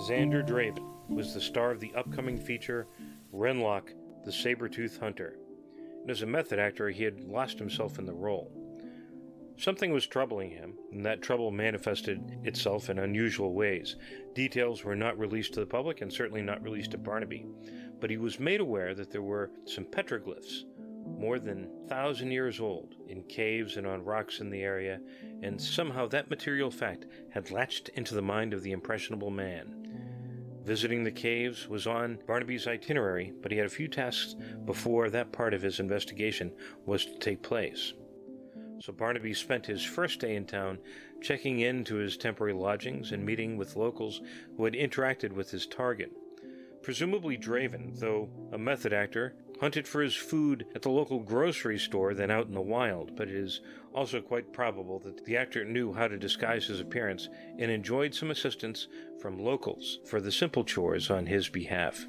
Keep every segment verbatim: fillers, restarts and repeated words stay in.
Xander Draven was the star of the upcoming feature Renlock, the Saber-Tooth Hunter. And as a method actor, he had lost himself in the role. Something was troubling him, and that trouble manifested itself in unusual ways. Details were not released to the public, and certainly not released to Barnaby. But he was made aware that there were some petroglyphs, more than a thousand years old, in caves and on rocks in the area, and somehow that material fact had latched into the mind of the impressionable man. Visiting the caves was on Barnaby's itinerary, but he had a few tasks before that part of his investigation was to take place. So Barnaby spent his first day in town checking into his temporary lodgings and meeting with locals who had interacted with his target. Presumably Draven, though a method actor, hunted for his food at the local grocery store than out in the wild, but it is also quite probable that the actor knew how to disguise his appearance and enjoyed some assistance from locals for the simple chores on his behalf.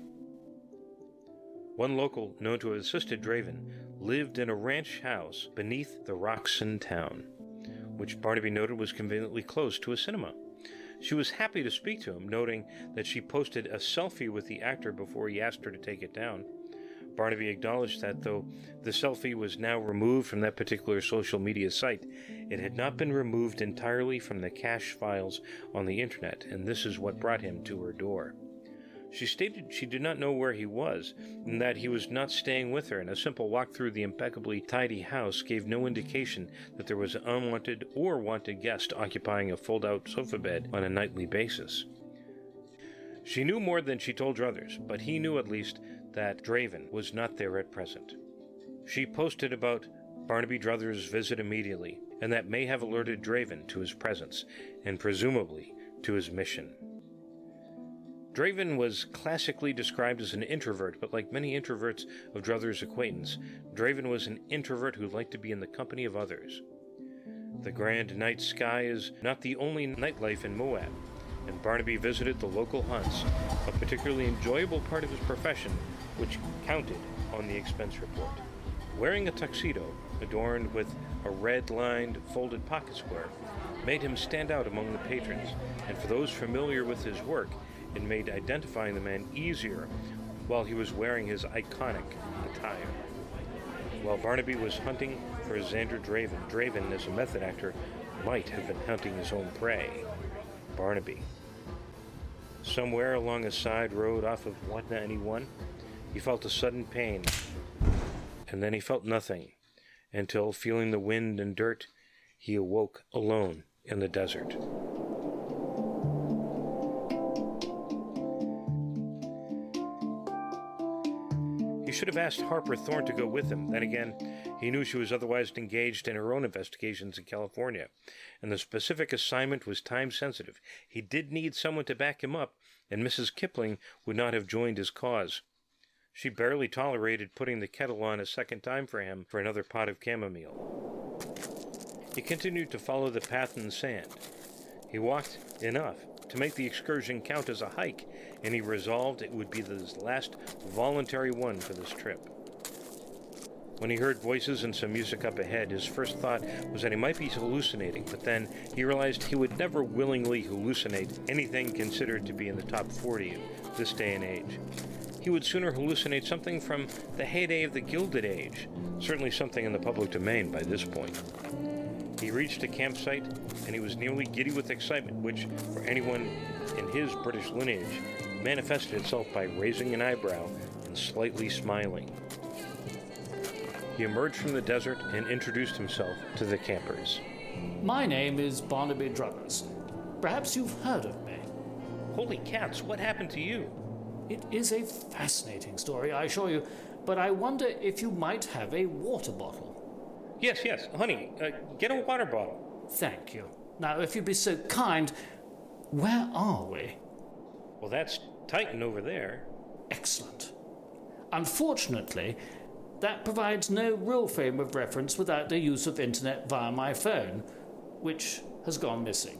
One local, known to have assisted Draven, lived in a ranch house beneath the rocks in town, which Barnaby noted was conveniently close to a cinema. She was happy to speak to him, noting that she posted a selfie with the actor before he asked her to take it down. Barnaby acknowledged that, though the selfie was now removed from that particular social media site, it had not been removed entirely from the cache files on the internet, and this is what brought him to her door. She stated she did not know where he was, and that he was not staying with her, and a simple walk through the impeccably tidy house gave no indication that there was an unwanted or wanted guest occupying a fold-out sofa bed on a nightly basis. She knew more than she told others, but he knew at least that Draven was not there at present. She posted about Barnaby Druthers' visit immediately, and that may have alerted Draven to his presence, and presumably to his mission. Draven was classically described as an introvert, but like many introverts of Druthers' acquaintance, Draven was an introvert who liked to be in the company of others. The grand night sky is not the only nightlife in Moab, and Barnaby visited the local hunts, a particularly enjoyable part of his profession, which counted on the expense report. Wearing a tuxedo adorned with a red-lined folded pocket square made him stand out among the patrons, and for those familiar with his work, it made identifying the man easier while he was wearing his iconic attire. While Barnaby was hunting for Xander Draven, Draven, as a method actor, might have been hunting his own prey, Barnaby. Somewhere along a side road off of one ninety-one, he felt a sudden pain, and then he felt nothing, until, feeling the wind and dirt, he awoke alone in the desert. He should have asked Harper Thorne to go with him. Then again, he knew she was otherwise engaged in her own investigations in California, and the specific assignment was time-sensitive. He did need someone to back him up, and Missus Kipling would not have joined his cause. She barely tolerated putting the kettle on a second time for him for another pot of chamomile. He continued to follow the path in the sand. He walked enough to make the excursion count as a hike, and he resolved it would be his last voluntary one for this trip. When he heard voices and some music up ahead, his first thought was that he might be hallucinating, but then he realized he would never willingly hallucinate anything considered to be in the top forty of this day and age. He would sooner hallucinate something from the heyday of the Gilded Age, certainly something in the public domain by this point. He reached a campsite, and he was nearly giddy with excitement, which, for anyone in his British lineage, manifested itself by raising an eyebrow and slightly smiling. He emerged from the desert and introduced himself to the campers. My name is Barnaby Druthers. Perhaps you've heard of me. Holy cats, what happened to you? It is a fascinating story, I assure you, but I wonder if you might have a water bottle. Yes, yes, honey, uh, get a water bottle. Thank you. Now, if you'd be so kind, where are we? Well, that's Titan over there. Excellent. Unfortunately, that provides no real frame of reference without the use of internet via my phone, which has gone missing.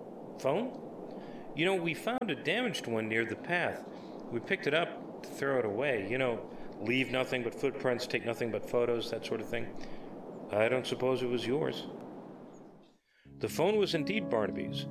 Phone? You know, we found a damaged one near the path. We picked it up to throw it away. You know, leave nothing but footprints, take nothing but photos, that sort of thing. I don't suppose it was yours. The phone was indeed Barnaby's,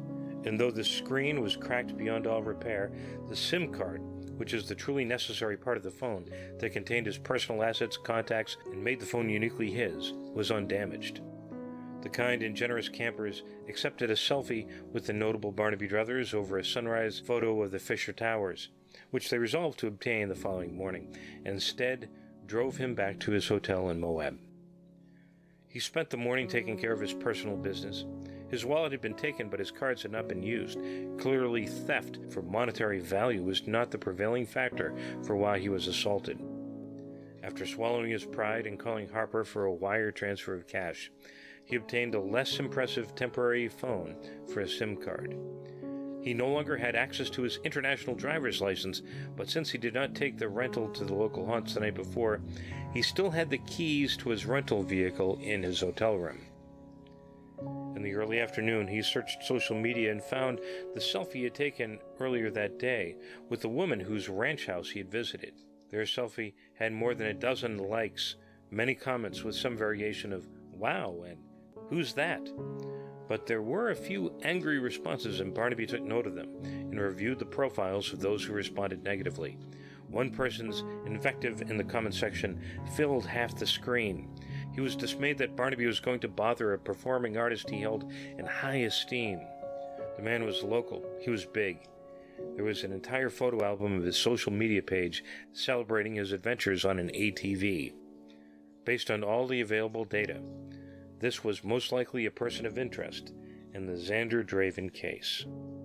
And though the screen was cracked beyond all repair, the SIM card, which is the truly necessary part of the phone that contained his personal assets, contacts, and made the phone uniquely his, was undamaged. The kind and generous campers accepted a selfie with the notable Barnaby brothers over a sunrise photo of the Fisher Towers, which they resolved to obtain the following morning, and instead drove him back to his hotel in Moab. He spent the morning taking care of his personal business. His wallet had been taken, but his cards had not been used. Clearly, theft for monetary value was not the prevailing factor for why he was assaulted. After swallowing his pride and calling Harper for a wire transfer of cash, he obtained a less impressive temporary phone for a SIM card. He no longer had access to his international driver's license, but since he did not take the rental to the local haunts the night before, he still had the keys to his rental vehicle in his hotel room. In the early afternoon, he searched social media and found the selfie he had taken earlier that day with the woman whose ranch house he had visited. Their selfie had more than a dozen likes, many comments with some variation of "wow" and "who's that?" But there were a few angry responses, and Barnaby took note of them and reviewed the profiles of those who responded negatively. One person's invective in the comment section filled half the screen. He was dismayed that Barnaby was going to bother a performing artist he held in high esteem. The man was local. He was big. There was an entire photo album of his social media page celebrating his adventures on an A T V. Based on all the available data, this was most likely a person of interest in the Xander Draven case.